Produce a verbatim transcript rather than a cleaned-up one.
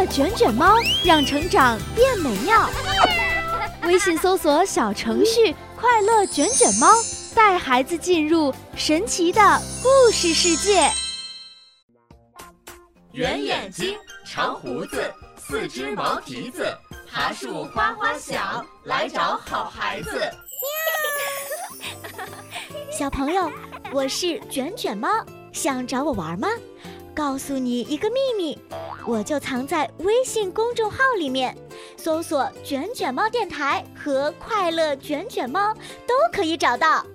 乐卷卷猫，让成长变美妙。微信搜索小程序快乐卷卷猫，带孩子进入神奇的故事世界。 圆眼睛，长胡子，四只毛蹄子，爬树哗哗响，来找好孩子。 小朋友，我是卷卷猫，想找我玩吗？告诉你一个秘密，我就藏在微信公众号里面，搜索卷卷猫电台和快乐卷卷猫都可以找到。